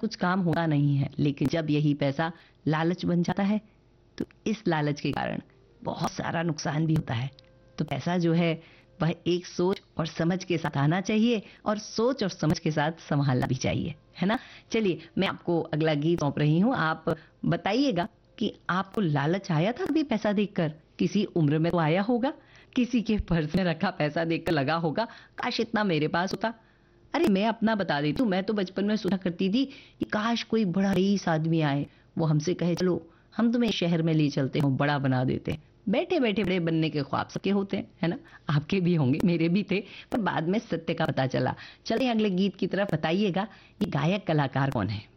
कुछ काम होता नहीं है, लेकिन जब यही पैसा लालच बन जाता है तो इस लालच के कारण बहुत सारा नुकसान भी होता है। तो पैसा जो है वह एक सोच और समझ के साथ आना चाहिए और सोच और समझ के साथ संभालना भी चाहिए, है ना? चलिए, मैं आपको अगला गीत सौंप रही हूँ। आप बताइएगा कि आपको लालच आया था कभी पैसा देखकर? किसी उम्र में तो आया होगा, किसी के पर्स में रखा पैसा देखकर लगा होगा काश इतना मेरे पास होता। अरे मैं अपना बता देती हूँ, मैं तो बचपन में सोचा करती थी कि काश कोई बड़ा रईस आदमी आए, वो हमसे कहे चलो हम तुम्हें शहर में ले चलते हो, बड़ा बना देते हैं। बैठे बैठे बड़े बनने के ख्वाब सबके होते हैं, है ना? आपके भी होंगे, मेरे भी थे, पर बाद में सत्य का पता चला। चलिए अगले गीत की तरफ, बताइएगा ये गायक कलाकार कौन है?